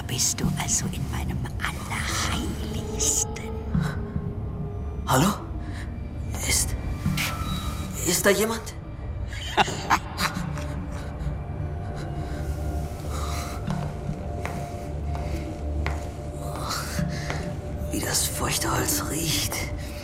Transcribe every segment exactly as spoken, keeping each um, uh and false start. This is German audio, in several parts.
bist du also in meinem Allerheiligsten. Hallo? Ist... Ist da jemand? Wie das feuchte Holz riecht.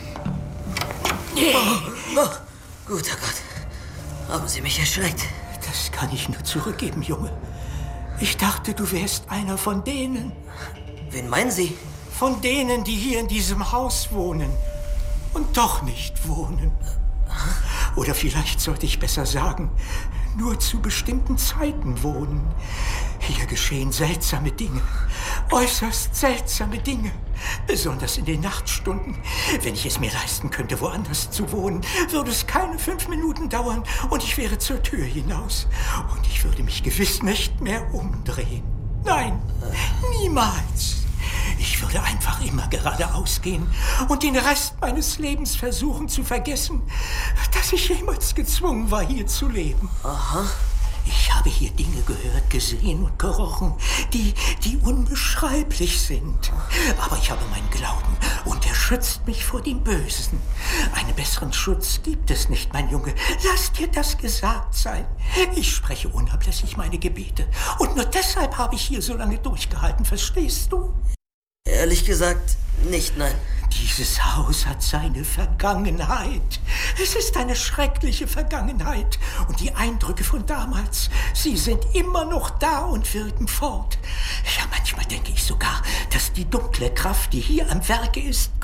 Oh, oh, guter Gott. Haben Sie mich erschreckt? Das kann ich nur zurückgeben, Junge. Ich dachte, du wärst einer von denen. Wen meinen Sie? Von denen, die hier in diesem Haus wohnen und doch nicht wohnen. Oder vielleicht sollte ich besser sagen, nur zu bestimmten Zeiten wohnen. Hier geschehen seltsame Dinge, äußerst seltsame Dinge. Besonders in den Nachtstunden. Wenn ich es mir leisten könnte, woanders zu wohnen, würde es keine fünf Minuten dauern und ich wäre zur Tür hinaus. Und ich würde mich gewiss nicht mehr umdrehen. Nein, niemals. Ich würde einfach immer geradeaus gehen und den Rest meines Lebens versuchen zu vergessen, dass ich jemals gezwungen war, hier zu leben. Aha. Ich habe hier Dinge gehört, gesehen und gerochen, die, die unbeschreiblich sind. Aber ich habe meinen Glauben und er schützt mich vor dem Bösen. Einen besseren Schutz gibt es nicht, mein Junge. Lass dir das gesagt sein. Ich spreche unablässig meine Gebete. Und nur deshalb habe ich hier so lange durchgehalten, verstehst du? Ehrlich gesagt, nicht, nein. Dieses Haus hat seine Vergangenheit. Es ist eine schreckliche Vergangenheit. Und die Eindrücke von damals, sie sind immer noch da und wirken fort. Ja, manchmal denke ich sogar, dass die dunkle Kraft, die hier am Werke ist,